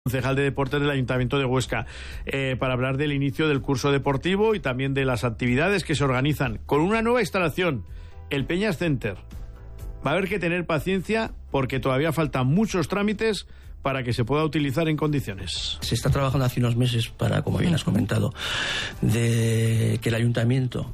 Concejal de Deportes del Ayuntamiento de Huesca, para hablar del inicio del curso deportivo y también de las actividades que se organizan con una nueva instalación, el Peñas Center. Va a haber que tener paciencia porque todavía faltan muchos trámites para que se pueda utilizar en condiciones. Se está trabajando hace unos meses para, como bien has comentado, de que el Ayuntamiento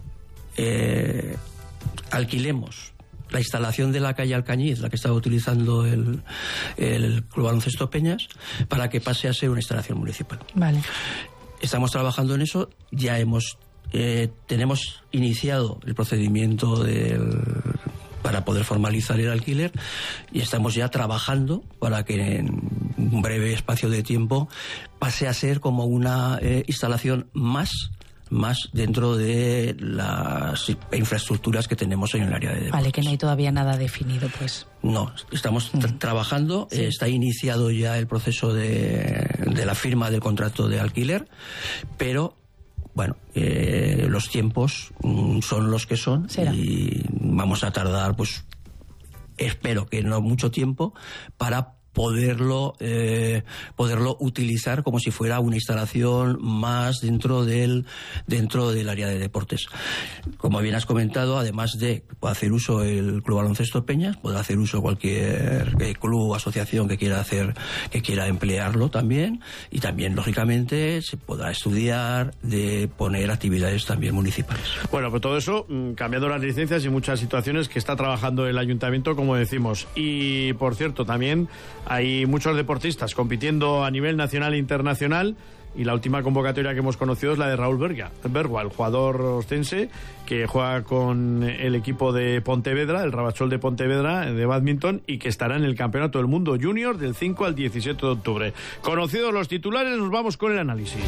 alquilemos la instalación de la calle Alcañiz, la que estaba utilizando el Club Baloncesto Peñas, para que pase a ser una instalación municipal. Vale. Estamos trabajando en eso, ya tenemos iniciado el procedimiento para poder formalizar el alquiler y estamos ya trabajando para que en un breve espacio de tiempo pase a ser como una instalación más dentro de las infraestructuras que tenemos en el área de deportes. Vale, que no hay todavía nada definido, pues. No, estamos trabajando, sí. Está iniciado ya el proceso de la firma del contrato de alquiler, pero bueno, los tiempos son los que son. ¿Será? Y vamos a tardar, pues, espero que no mucho tiempo, para poderlo utilizar como si fuera una instalación más dentro del área de deportes. Como bien has comentado, además de hacer uso el Club Baloncesto Peñas, puede hacer uso cualquier club o asociación que quiera emplearlo también, y también lógicamente se podrá estudiar de poner actividades también municipales. Bueno, pues todo eso, cambiando las licencias y muchas situaciones que está trabajando el ayuntamiento, como decimos. Y por cierto, también hay muchos deportistas compitiendo a nivel nacional e internacional, y la última convocatoria que hemos conocido es la de Raúl Bergua, el jugador ostense que juega con el equipo de Pontevedra, el Rabachol de Pontevedra, de bádminton, y que estará en el Campeonato del Mundo Junior del 5 al 17 de octubre. Conocidos los titulares, nos vamos con el análisis.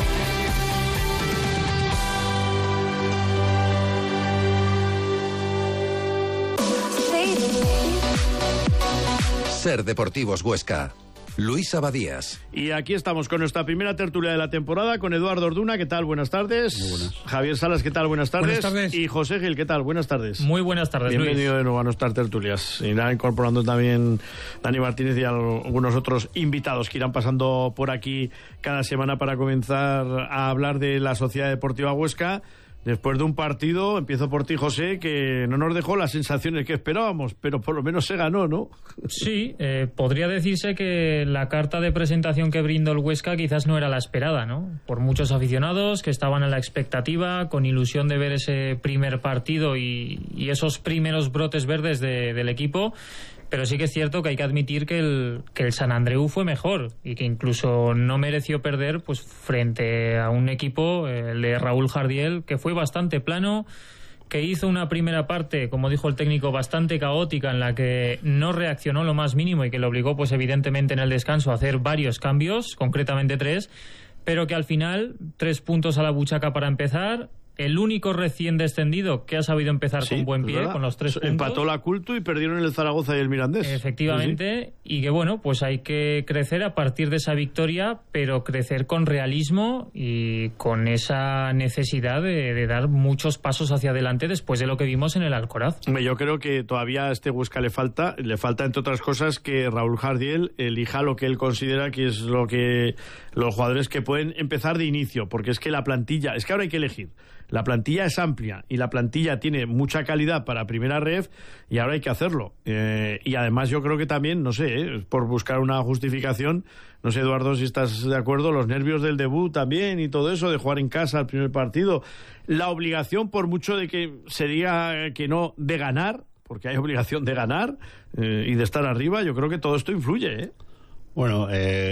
Ser Deportivos Huesca. Luis Abadías. Y aquí estamos con nuestra primera tertulia de la temporada, con Eduardo Orduna, ¿qué tal? Buenas tardes. Muy buenas. Javier Salas, ¿qué tal? Buenas tardes. Buenas tardes. Y José Gil, ¿qué tal? Buenas tardes. Muy buenas tardes, Bienvenido Luis. de nuevo a nuestras tertulias. Irá incorporando también Dani Martínez y algunos otros invitados que irán pasando por aquí cada semana para comenzar a hablar de la Sociedad Deportiva Huesca. Después de un partido, empiezo por ti, José, que no nos dejó las sensaciones que esperábamos, pero por lo menos se ganó, ¿no? Sí, podría decirse que la carta de presentación que brindó el Huesca quizás no era la esperada, ¿no? Por muchos aficionados que estaban a la expectativa, con ilusión de ver ese primer partido y esos primeros brotes verdes del equipo. Pero sí que es cierto que hay que admitir que el Sant Andreu fue mejor y que incluso no mereció perder, pues, frente a un equipo, el de Raúl Jardiel, que fue bastante plano, que hizo una primera parte, como dijo el técnico, bastante caótica, en la que no reaccionó lo más mínimo y que le obligó, pues, evidentemente, en el descanso a hacer varios cambios, concretamente 3, pero que al final 3 puntos a la buchaca para empezar. El único recién descendido que ha sabido empezar con buen pie, con los 3 puntos. Empató la Culto y perdieron el Zaragoza y el Mirandés. Efectivamente, sí. Y que bueno, pues hay que crecer a partir de esa victoria, pero crecer con realismo y con esa necesidad de dar muchos pasos hacia adelante después de lo que vimos en el Alcoraz. Yo creo que todavía a este Huesca le falta entre otras cosas que Raúl Jardiel elija lo que él considera que es lo que los jugadores que pueden empezar de inicio, porque es que la plantilla, es que ahora hay que elegir. La plantilla es amplia y la plantilla tiene mucha calidad para primera ref y ahora hay que hacerlo. Y además yo creo que también, no sé, por buscar una justificación, no sé, Eduardo, si estás de acuerdo, los nervios del debut también y todo eso, de jugar en casa el primer partido, la obligación, por mucho de que se diga que no, de ganar, porque hay obligación de ganar y de estar arriba, yo creo que todo esto influye, ¿eh? Bueno,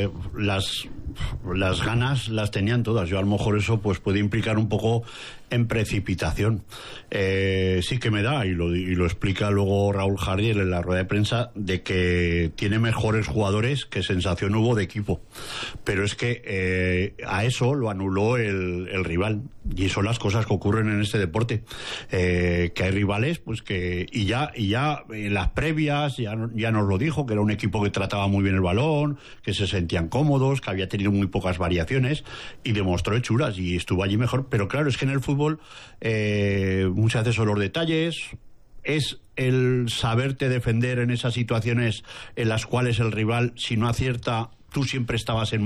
las ganas las tenían todas. Yo a lo mejor eso pues puede implicar un poco en precipitación. Sí que me da, y lo explica luego Raúl Jardiel en la rueda de prensa, de que tiene mejores jugadores que sensación hubo de equipo. Pero es que a eso lo anuló el rival. Y son las cosas que ocurren en este deporte. Que hay rivales, pues que... Y ya en las previas ya nos lo dijo, que era un equipo que trataba muy bien el balón, que se sentían cómodos, que había tenido muy pocas variaciones, y demostró hechuras y estuvo allí mejor. Pero claro, es que en el fútbol muchas veces son los detalles, es el saberte defender en esas situaciones en las cuales el rival, si no acierta, tú siempre estabas en